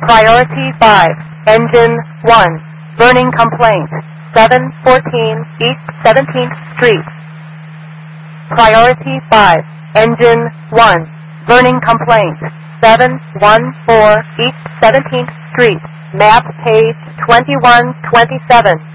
Priority 5, Engine 1, burning complaint, 714 East 17th Street. Priority 5, Engine 1, burning complaint, 714 East 17th Street, map page 2127.